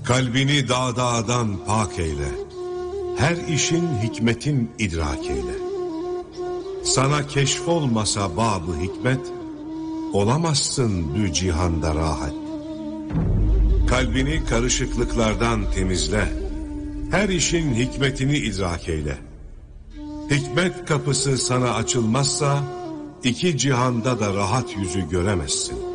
Kalbini dağdan pak eyle. Her işin hikmetin idrak eyle. Sana keşfolmasa bab-ı hikmet, olamazsın bu cihanda rahat. Kalbini karışıklıklardan temizle. Her işin hikmetini idrak eyle. Hikmet kapısı sana açılmazsa, iki cihanda da rahat yüzü göremezsin.